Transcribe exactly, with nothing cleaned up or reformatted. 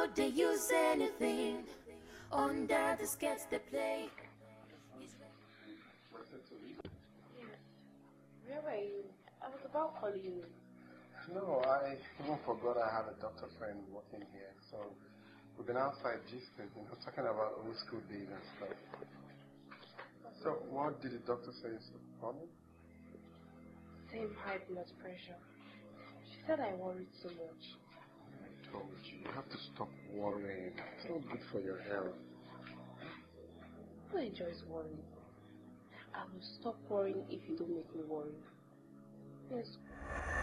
could they use anything under the skirts they play? Where were you? I was about calling you. No, I even forgot I had a doctor friend working here, so we've been outside gisting, you know, talking about old school days and stuff. So, what did the doctor say is the problem? Same high blood pressure. She said I worried so much. I told you, you have to stop worrying. It's not good for your health. Who enjoys worrying? I will stop worrying if you don't make me worry. Yes.